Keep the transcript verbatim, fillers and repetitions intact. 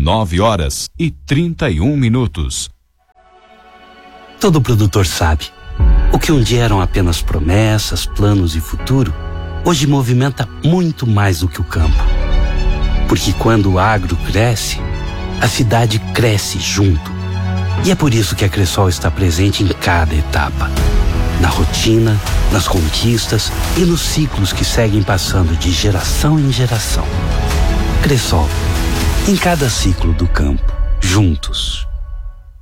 nove horas e trinta e um minutos. Todo produtor sabe. O que um dia eram apenas promessas, planos e futuro, hoje movimenta muito mais do que o campo. Porque quando o agro cresce, a cidade cresce junto. E é por isso que a Cressol está presente em cada etapa. Na rotina, nas conquistas e nos ciclos que seguem passando de geração em geração. Cressol, em cada ciclo do campo, juntos.